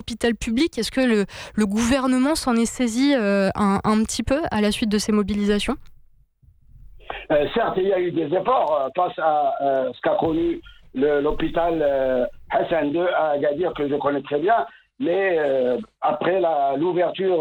l'hôpital public. Est-ce que le gouvernement s'en est saisi un petit peu à la suite de ces mobilisations ? Certes, il y a eu des efforts face à ce qu'a connu l'hôpital Hassan II à Agadir, que je connais très bien, mais après l'ouverture